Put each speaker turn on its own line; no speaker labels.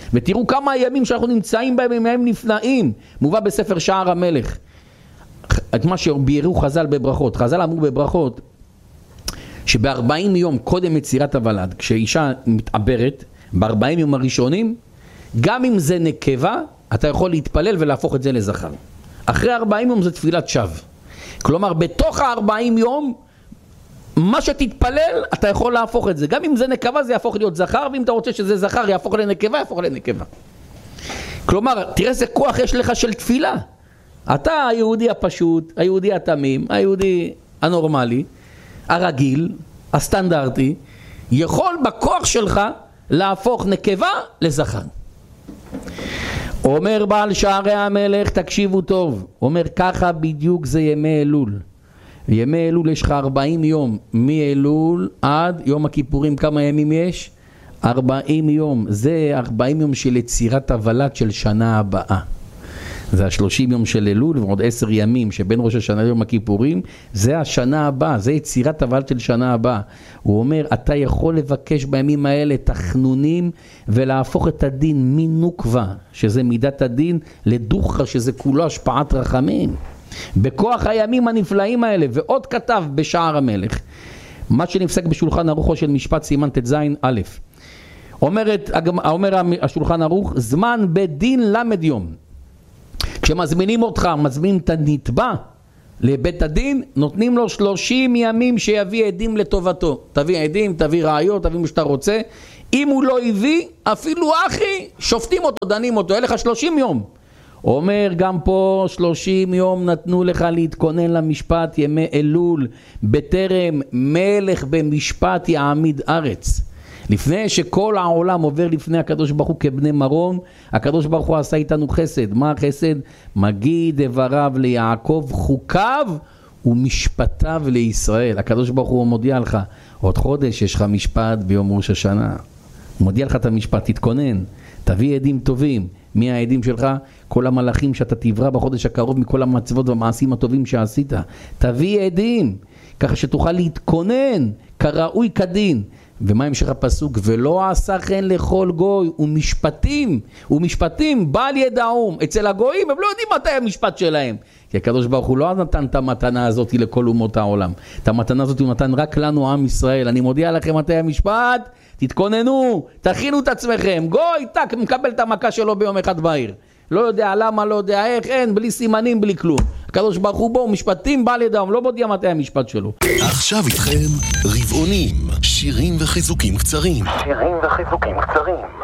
ותראו כמה הימים שאנחנו נמצאים בהם הם ימים נפלאים. מובא בספר שער המלך. את מה שביארו חז"ל בברכות. חז"ל אמרו בברכות שב-40 יום קודם יצירת הוולד, כשאישה מתעברת, ב-40 יום הראשונים, גם אם זה נקבה, אתה יכול להתפלל ולהפוך את זה לזכר. אחרי 40 יום זה תפילת שווא. כלומר, בתוך ה-40 יום, מה שתתפלל, אתה יכול להפוך את זה. גם אם זה נקבה, זה יהפוך להיות זכר, ואם אתה רוצה שזה זכר, יהפוך לנקבה, יהפוך לנקבה. כלומר, תראה איזה כוח יש לך של תפילה. אתה היהודי הפשוט, היהודי התמים, היהודי הנורמלי, הרגיל, הסטנדרטי, יכול בכוח שלך להפוך נקבה לזכר. אומר בעל שערי המלך, תקשיבו טוב, אומר ככה בדיוק זה ימי אלול. ימי אלול יש לך 40 יום, מאלול עד יום הכיפורים, כמה ימים יש? 40 יום, זה 40 יום של יצירת הוולד של שנה הבאה. זה ה-30 יום של אלול ועוד 10 ימים שבין ראש השנה ליום הכיפורים, זה השנה הבאה, זה יצירת הוולד של שנה הבאה. הוא אומר, אתה יכול לבקש בימים האלה תחנונים ולהפוך את הדין מנוקבה, שזה מידת הדין, לדוחה, שזה כולו השפעת רחמים. בכוח הימים הנפלאים האלה. ועוד כתב בשער המלך, מה שנפסק בשולחן ערוכו של משפט סימן ט"ז א', אומר השולחן ערוך, זמן בדין למד יום. כשמזמינים אותך, מזמין את הנתבע לבית הדין, נותנים לו 30 ימים שיביא עדים לטובתו. תביא עדים, תביא ראיות, תביא מה שאתה רוצה. אם הוא לא הביא, אפילו אחי, שופטים אותו, דנים אותו, אין לך 30 יום. אומר גם פה 30 יום נתנו לך להתכונן למשפט, ימי אלול, בטרם מלך במשפט יעמיד ארץ. לפני שכל העולם עובר לפני הקדוש ברוך הוא כבני מרום, הקדוש ברוך הוא עשה איתנו חסד. מה החסד? מגיד דבריו ליעקב, חוקיו ומשפטיו לישראל. הקדוש ברוך הוא מודיע לך, עוד חודש יש לך משפט ביום ראש השנה. הוא מודיע לך את המשפט, תתכונן, תביא עדים טובים. מי העדים שלך? כל המלאכים שאתה תברא בחודש הקרוב מכל המצוות והמעשים הטובים שעשית. תביא עדים, ככה שתוכל להתכונן כראוי כדין. ומה המשך הפסוק? ולא עשה כן לכל גוי ומשפטים בל ידעום. אצל הגויים הם לא יודעים מתי המשפט שלהם, כי הקדוש ברוך הוא לא נתן את המתנה הזאת לכל אומות העולם. את המתנה הזאת הוא נתן רק לנו, עם ישראל. אני מודיע לכם מתי המשפט, תתכוננו, תכינו את עצמכם. גוי טק מקבל את המכה שלו ביום אחד בעיר, לא יודע למה, לא יודע איך, אין, בלי סימנים, בלי כלום. הקדוש ברוך הוא בו, משפטים בל ידעום, לא מודיע מתי המשפט שלו.
עכשיו איתכם רבעונים, שירים וחיזוקים קצרים.